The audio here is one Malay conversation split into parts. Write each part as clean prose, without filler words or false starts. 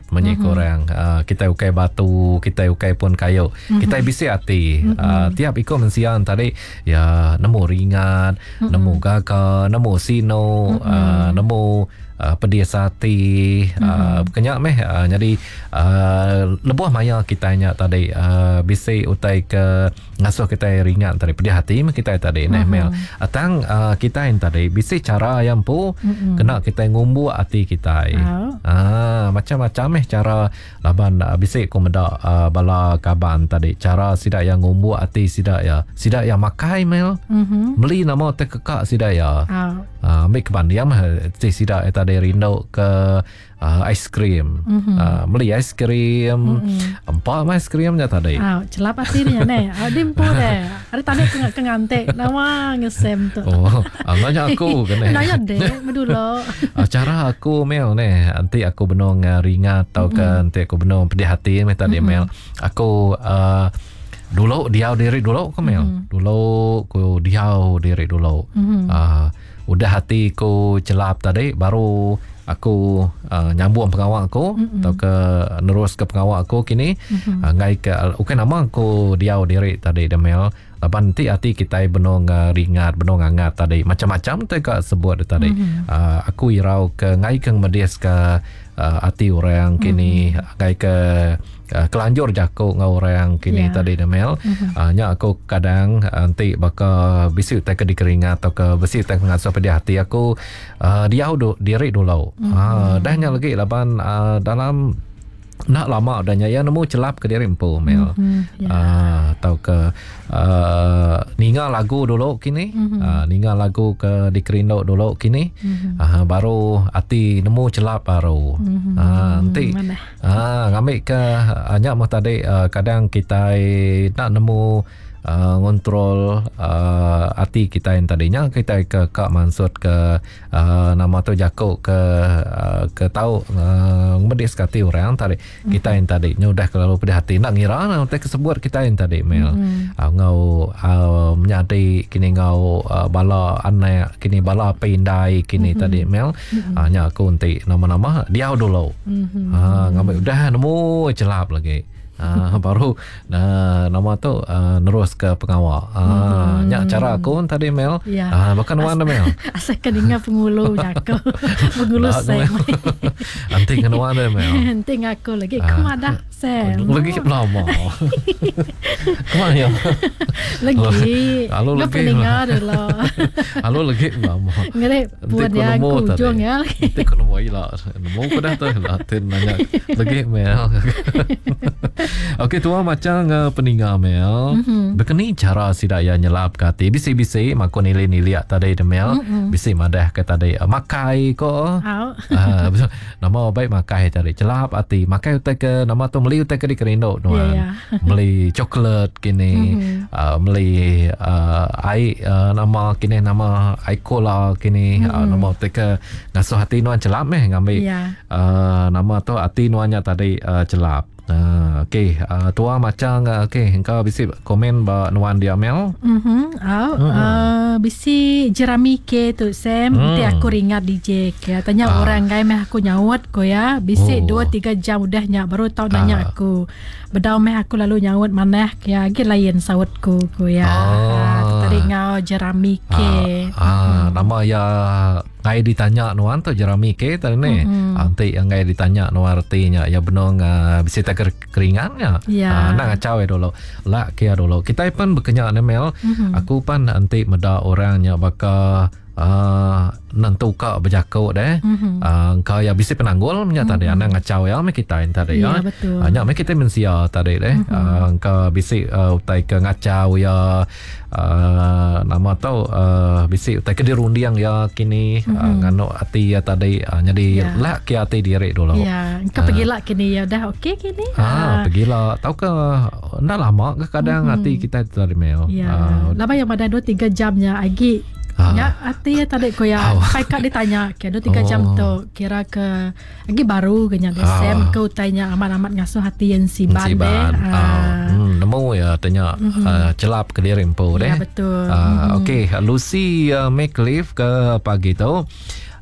menyekorang. Kita ukai batu, kita ukai pun kayu. Kita bisi hati. Tiap iko mensian tadi ya nemu ringan, nemu gaga, nemu sino, nemu pedia sati, kenyak meh. Jadi lebuh maya kita nya tadi bisi utai ke ngasuh kita ringan tadi pedia hati kita tadi mel. Atang kita yang tadi bisi cara yang pu kena kita ngumbu hati kita. Macam-macam cara laban bisi ko meda bala kaban tadi cara sidak yang ngumbu hati sidak ya makai mel. Meli nama tekekak sidak ya. Ambil keban diam sidak tadi rindu ke ice cream. Meli ice cream. Empat ice creamnya tadi. Celap akhirnya nih. Dimpo deh. Ada tadi kengantek nama ngesem tu. Nanya aku kena. Nanya deh, medulo. Cara aku mel nih. Nanti aku benong ringat atau kan nanti aku benong pedih hati tadi mel. Aku dulu diau diri dulu ke mel. Dulu aku diau diri dulu. Udah hatiku celap tadi baru aku nyambung pengawal aku atau ke nerus ke pengawal aku kini ngai ke nama aku diau diri tadi demel lapan nanti hati kita benong ringat benong hangat tadi macam-macam tu ka sebut tadi aku irau ke ngai ke medias ke hati orang kini ngai ke kelanjur jako ngau orang kini tadi demel nya aku kadang nanti bakal bisi utai ke dikeringat atau ke bisi utai ngasuh pada hati aku diau diri dulu dah nya lagi laban dalam nak lama adanya ya nemu celap ke diri empu mel atau ke ninga lagu dulu kini ninga lagu ke dikerindo dulu kini baru hati nemu celap baru nanti ngambil ke hanya mah tadi kadang kita nak nemu ngontrol hati kita yang tadinya kita ke Kak Mansud ke nama tu jako ke tahu ngedis kati orang tadi kita yang tadi nyudah kalau pada hati nak ngira nanti kesebut kita yang tadi mel ngau menyadi kini ngau bala anak kini bala pindai kini tadi mel nya aku nanti nama-nama dia dulu ngambil udah nemu celap lagi baru nama tu nerus ke pengawal nyak cara aku tadi mel bahkan mana mel asalkan ingat pengulu jako pengulu saya nanti kena mana mel nanti ngaku lagi kemana saya lagi lama kemana lagi nggak peningat dulu halo lagi lama ngere buat dia kujung ya nanti kena mau ilah mau pada tu lah nanya lagi mel. Okey tua macam peninggal mel. Bekeni cara sidak ya nyelap kati bisi-bisi mako nilai-nilai tadi demel. Bisi madah ke tadi makai ko. Nama baik makai tadi celap hati. Makai utai ke nama tu meli utai ke di kerindo tuan. Meli coklat kini. Meli ai nama kini nama ai cola kini. Nama utai ke ngasuh hati nuan celap meh ngambil. Nama tu hati nuannya tadi celap. Okey, tua macam okey, engkau bisi komen ba nuan dia mel. Bisi jerami ke tu Sam, nanti aku ringat DJ ke. Tanya orang gai meh aku nyawat ko ya. Bisi 2-3 jam udah nyak baru tahu nanya aku. Bedau meh aku lalu nyawat maneh ke agi lain sawatku ko ya. Tadi ngau jerami ke. Nama ya ngai ditanya nuan tu jerami ke tadi ni. Nanti yang ngai ditanya nuan artinya ya benong bisi keringannya. Nak ngacau dulu. Lah kia dulu. Kita pun berkenyak mel. Aku pun nanti meda orangnya bakal nentu ka berjakau deh. Kau ya bisa penanggul menyata deh. Anak ngacau ya me kita tadi ya. Hanya me kita mensia tadi deh. Kau bisa utai ke ngacau ya. Nama tau bisa utai ke dirundiang ya kini ngano hati ya tadi jadi lah ke hati diri dulu. Ya, kau pergi lah kini ya dah okey kini. Pergi lah. Tahu ke ndak lama ke kadang hati kita tadi mel. Lama yang ada 2-3 jamnya lagi. Ya, hati ya tadi ko ya. Pai kak ditanya ke 2-3 jam tu kira ke lagi baru kenya desem kau tanya amat-amat ngasuh hati yang si bande. Nemu ya tanya celap ke diri empu deh. Ya betul. Okey, Lucy McLeaf ke pagi tu.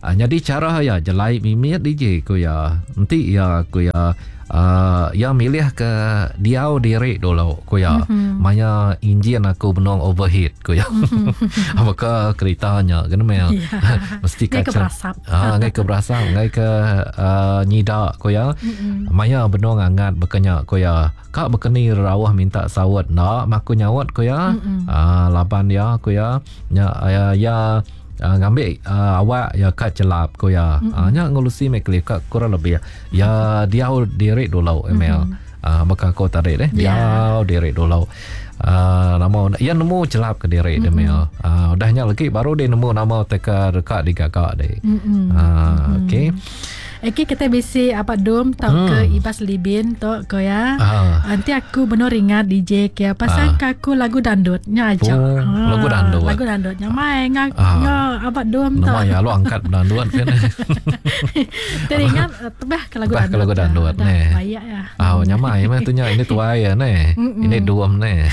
Jadi cara ya jelai mimit DJ ko ya. Nanti ya ko ya ya milih ke diau diri dulu ko ya. Maya enjin aku benong overheat ko ya. Maka keritanya kan mel. Mesti kaca. Ngai ke berasap, ngai ke nyida ko ya. Maya benong angat berkenyak ko ya. Kak berkeni rawah minta sawat nak maku nyawat ko ya. Laban ya ko ya. Ya ngambil awak ya kat celap ko ya. Nya ngulusi meklip kat kurang lebih ya dia diri dulu email. Maka ko tarik deh. Dia diri dulu. Nama ya nemu celap ke diri email. Udahnya lagi baru dia nemu nama teka dekat di kakak deh. Okey. Okay, kita bisi apa dom tau ke Ibas Libin tau ko ya. Nanti aku benar ingat DJ ke pasal aku lagu dandutnya aja. Lagu dandut. Lagu dandutnya main ngak apa dom tau. Nama ya lu angkat dandut kan. Teringat tebah ke lagu dandut. Ke lagu dandut ne. Baik ya. Nyamai mah tunya ini tuai ya ne. Ini duam ne.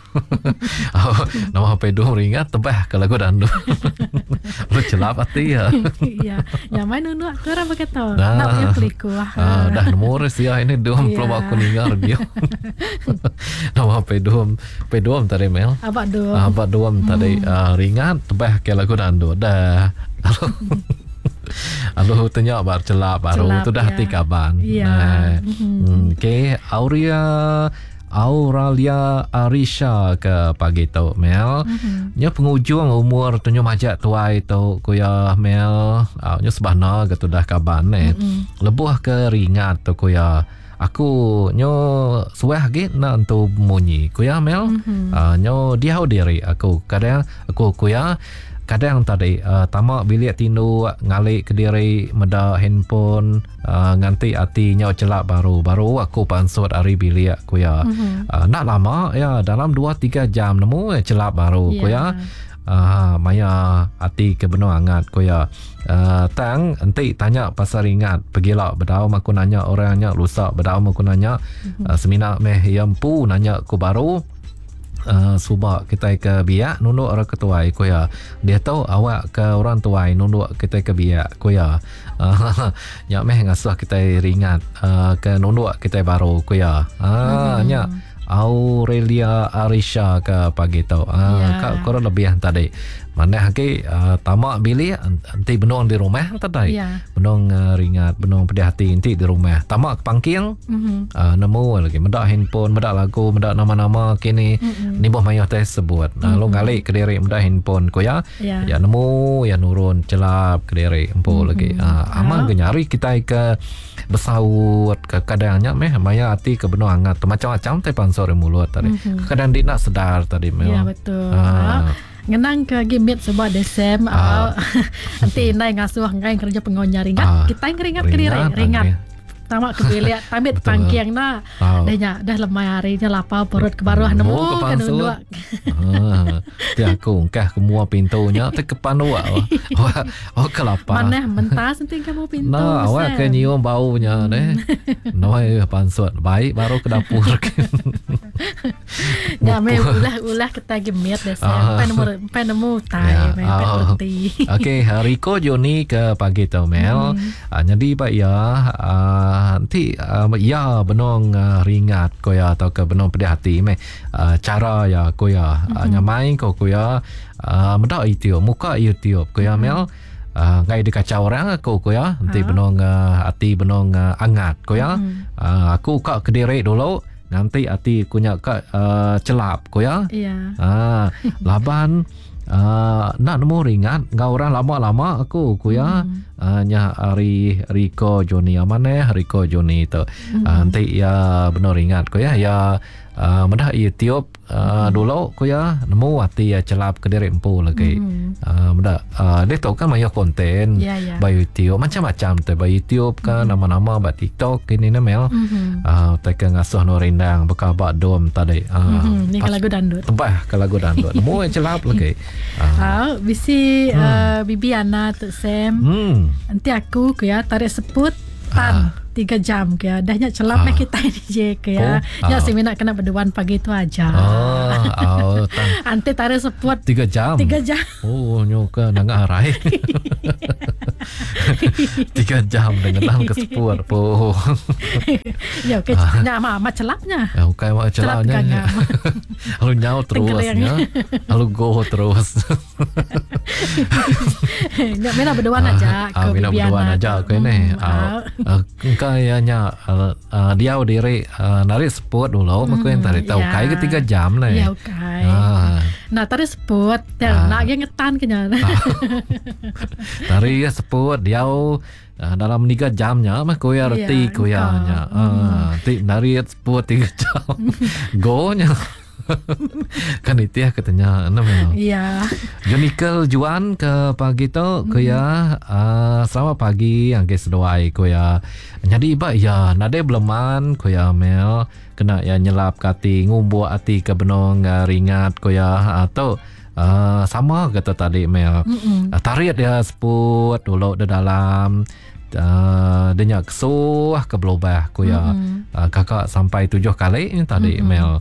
Nama HP dua ringat tebah ke lagu dandut. Lu celap hati ya. Iya, nyamai nunu aku orang begitu. Nak punya peliku. Dah nemu res ya ini dua peluk aku ningar dia. Nama HP dua tadi mel. Abak dua tadi ringat tebah ke lagu dandut dah. Lalu tanya bar celap baru tu dah hati kaban. Okay, Auralia Arisha ke pagi tu Mel. Nya pengujung umur tu nya majak tuai tu kuya Mel. Nya sebana gitu dah kaban lebuh ke ringat tu kuya. Aku nyo suah git nak untuk munyi kuya Mel. Nyo diau diri aku kadang aku kuya kadang tadi tamak bilik tindu ngalik ke diri meda handphone nganti hatinya celak baru aku pansut hari bilik aku ya. Nak lama ya dalam 2-3 jam nemu celak baru aku ya. Maya hati ke benar angat aku ya. Tang nanti tanya pasal ingat pergilah bedau aku nanya orangnya lusak bedau aku nanya semina meh yampu nanya aku baru. Subak kita ke biak nunduk orang ketuai ko ya. Dia tahu awak ke orang tuai nunduk kita ke biak ko ya. Nya meh ngasuh kita ringat ke nunduk kita baru ko ya. Nya Aurelia Arisha ke pagi tu. Kak korang lebih tadi. Mana haki tamak bilik nanti benong di rumah tadi. Benong ringat, benong pedih hati nanti di rumah. Tamak pangking nemu lagi medak handphone, medak lagu, medak nama-nama kini ni boh mayah teh sebut. Lo ngalik ke diri medak handphone ko ya. Ya nemu ya nurun celap ke diri empu lagi. Aman ke nyari kita ke bersaut ke kadangnya meh maya hati ke benong hangat macam-macam teh pansor mulut tadi. Kadang dia nak sedar tadi meh. Ya betul. Ngenang ke gimit sebab desem nanti inai ngasuh ngai kerja pengonya ringat kita ngeringat ke diri ringat tamak ke bilik tamit pangkiang na dah lemah harinya lapar perut ke baruah nemu kan dua dia aku kah semua pintunya te kepan awak kelapar mana mentas nanti kamu pintu awak ke nyium baunya deh noi pansut baik baru ke dapur ya me ulah kita gemit desem pen nemu tai me peti. Okey, Rico Joni ke pagi tu Mel. Jadi pak ya nanti ya benong ringat ko ya atau ke benong pedih hati me cara ya ko ya nyamai ko ya medak YouTube muka YouTube ko ya Mel. Ngai dikacau orang aku ya nanti benong hati benong angat ko ya. Aku kak kediri dulu nanti hati kunya kak celap ko ya. Laban nak nemu ringat ngau orang lama-lama aku ya nya hari Rico Joni amane Rico Joni tu nanti ya benar ringat ko ya medah YouTube dulu ko ya nemu hati ya celap ke diri empu lagi medah dia tahu kan banyak konten by YouTube macam-macam tu by YouTube kan nama-nama by TikTok ini namel tak ngasuh no rindang bekabak dom tadi ni ke lagu dandut tebah ke lagu dandut nemu celap lagi bisi Bibi Ana tu Sam nanti aku ko ya tarik seput tan 3 jam ke. Dah nyak celap mek kita DJ ke ya. Nyak si minat kena berduaan pagi tu aja. Ante tarik seput 3 jam. 3 jam. Oh, nyoka nangak arai. 3 jam dengan ke seput. Oh. Ya, ke nyak mak celapnya. Ya, okay mak celapnya. Lalu nyau terusnya. Lalu go terus. Nyak mina berduaan aja ke mina berduaan aja ke ni. Kayaknya dia diri narik sport dulu maka yang tadi tahu kai ke 3 jam lah. Ya, okay. Nah, tarik sport nak yang ngetan kenya. Tarik sport dia dalam 3 jamnya mah koya reti koyanya. Tik narik sport 3 jam. Go-nya. Kan itu ya katanya namanya. Iya. Jonikel Juan ke pagi tu kuya selamat pagi angke sedoai kuya. Jadi iba ya nade beleman kuya Mel kena ya nyelap kati ngumbu ati ke benong ringat kuya atau sama kata tadi Mel. Tarik dia seput dulu di dalam dia kesuh ke belobah kuya. Kakak sampai 7 kali tadi Mel.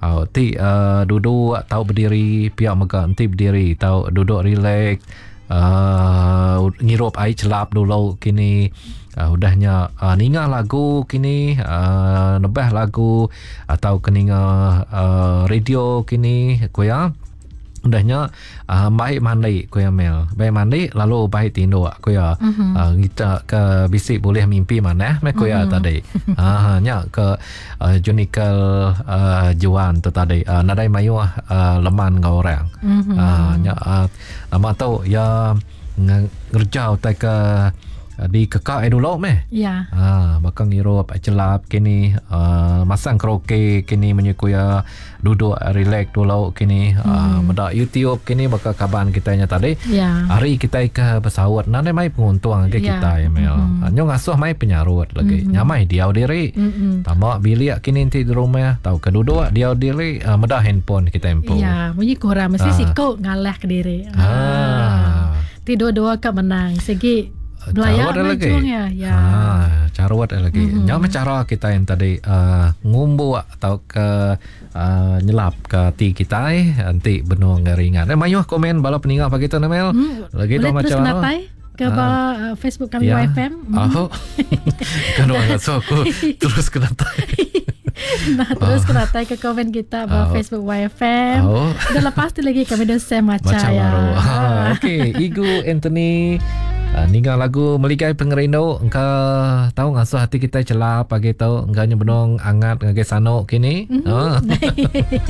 Duduk tahu berdiri pihak megah nanti berdiri tahu duduk relax ngirup air celap dulu kini udahnya ninga lagu kini nebah lagu atau keninga radio kini kuya udahnya baik mandi kuya Mel baik mandi lalu baik tidur kuya kita ke bisik boleh mimpi mana kuya tadi nya ke Jonikel Juan tu tadi nadai mayu leman ngau orang nya nama tahu ya ngerjau tak ke di kekak dulu meh. Ya. Bakang ngirup celap kini masang karaoke kini menyekuya duduk relax dulu kini meda YouTube kini bakal kaban kitanya tadi. Ya. Hari kita ke pesawat nane mai penguntung ke kita ya Mel. Nyo ngasuh mai penyarut lagi. Nyamai dia diri. Tambah bilik kini nanti di rumah tahu keduduk dia diri meda handphone kita empo. Ya, bunyi kurang mesti sikok ngalah ke diri. Tidur dua ke menang. Segi belayak macamnya ya. Carwat lagi. Nyama cara kita yang tadi ngumbu atau ke nyelap ke ti kita nanti benung ringan. Mayuh komen bala peninggal pagi tu Mel. Lagi tu macam mana? Ke Facebook kami YFM. Kan orang so aku terus kena tai. Nah, terus kena tai ke komen kita Facebook YFM. Dan lepas tu lagi kami dah share macam ya. Okey, Igu Anthony ninggal lagu meligai pengerindo engkau tahu ngasuh hati kita celap pagi tahu engkau benong angat ngagai sanok kini